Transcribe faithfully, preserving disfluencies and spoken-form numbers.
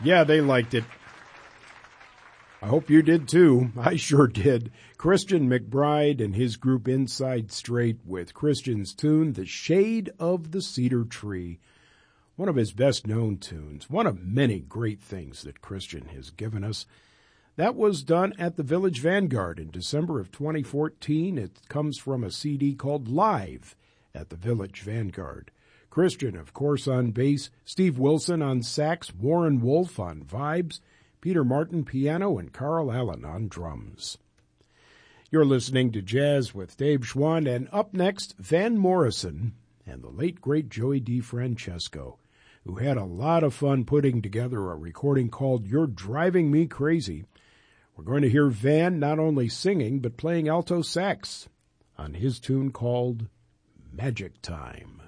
Yeah, they liked it. I hope you did too. I sure did. Christian McBride and his group Inside Straight with Christian's tune, The Shade of the Cedar Tree. One of his best-known tunes, one of many great things that Christian has given us. That was done at the Village Vanguard in December of twenty fourteen. It comes from a C D called Live at the Village Vanguard. Christian, of course, on bass, Steve Wilson on sax, Warren Wolf on vibes, Peter Martin piano, and Carl Allen on drums. You're listening to Jazz with Dave Schwann, and up next, Van Morrison and the late, great Joey DeFrancesco, who had a lot of fun putting together a recording called You're Driving Me Crazy. We're going to hear Van not only singing, but playing alto sax on his tune called Magic Time.